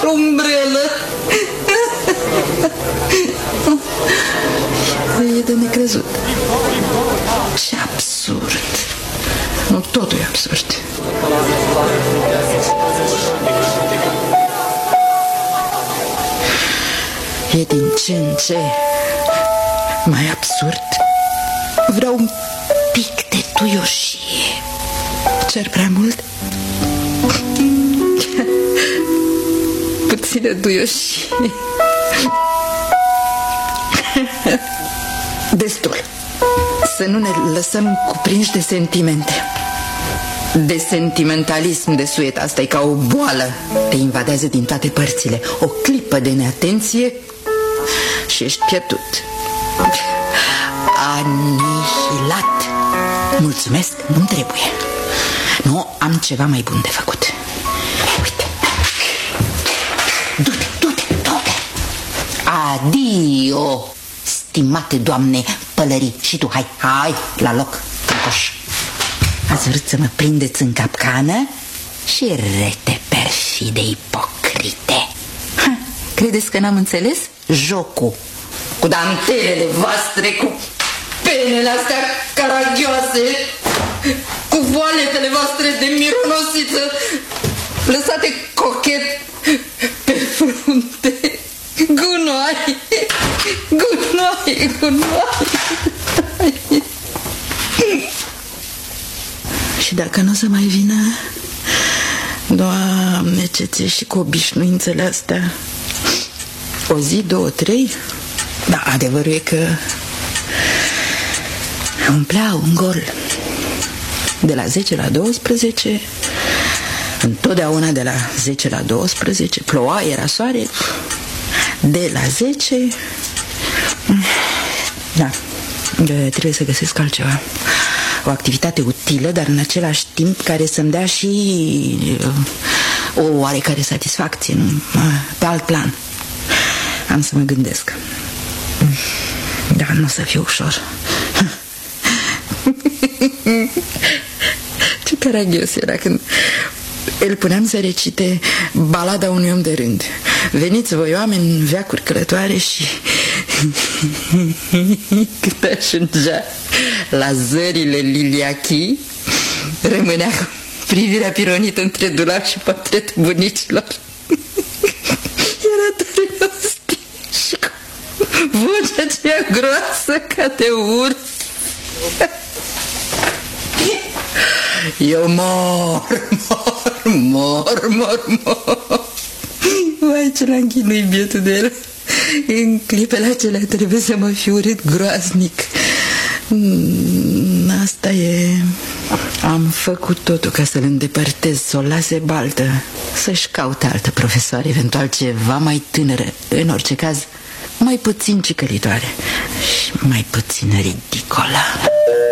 umbrelă. E de necrezut. Ce absurd. Nu, totul e absurd. E din ce în ce mai absurd. Vreau un pic de duioșie. Cer prea mult? Puțină duioșie. Destul. Să nu ne lăsăm cuprinși de sentimente. De sentimentalism de suet. Asta e ca o boală. Te invadează din toate părțile. O clipă de neatenție și ești pierdut. Anihilat. Mulțumesc, nu-mi trebuie. Nu, am ceva mai bun de făcut. Uite. Du-te, du-te, du-te. Adio, stimate doamne pălării. Și tu, hai, la loc, în coș. Ați vrut să mă prindeți în capcană? Și rete perfide ipocrite. Credeți că n-am înțeles? Jocul cu dantelele voastre, cu penele astea caragioase, cu voaletele voastre de mironosiță lăsate cochet pe frunte. Gunoi, gunoi, gunoi. Și dacă nu o să mai vină, Doamne, ce ți-e și cu obișnuințele astea. O zi, 2, 3. Da, adevărul e că umplea un gol. De la 10 la 12. Întotdeauna de la 10 la 12. Ploua, era soare. De la 10. Da, trebuie să găsesc altceva. O activitate utilă, dar în același timp care să-mi dea și o oarecare satisfacție, pe alt plan. Am să mă gândesc. Dar nu o să fie ușor. Ce caragios era când îl puneam să recite balada unui om de rând. Veniți voi, oameni, în veacuri călătoare, și cât ajungea la zările liliachii, rămânea cu privirea pironită între dulap și portretul bunicilor. Era dureros și cu vocea aceea groasă ca de urs. Eu mor. Vai, ce l-a închinuit bietul de el. În clipele acelea trebuie să mă fi urât groaznic. Asta e. Am făcut totul ca să-l îndepărtez, să o lase baltă, să-și caute altă profesoară, eventual ceva mai tânără. În orice caz, mai puțin cicălitoare și mai puțin ridicolă.